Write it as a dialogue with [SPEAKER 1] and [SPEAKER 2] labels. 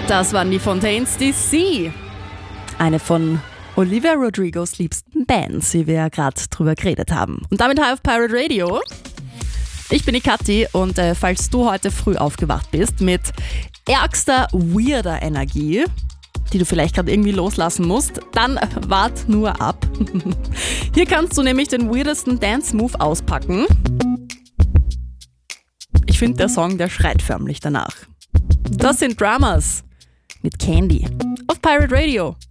[SPEAKER 1] Das waren die Fontaines DC. Eine von Olivia Rodrigos liebsten Bands, wie wir ja gerade drüber geredet haben. Und damit hi auf Pirate Radio. Ich bin die Kathi und falls du heute früh aufgewacht bist mit ärgster, weirder Energie, die du vielleicht gerade irgendwie loslassen musst, dann wart nur ab. Hier kannst du nämlich den weirdesten Dance-Move auspacken. Ich finde, der Song, der schreit förmlich danach. Das sind Dramas mit Candy auf Pirate Radio.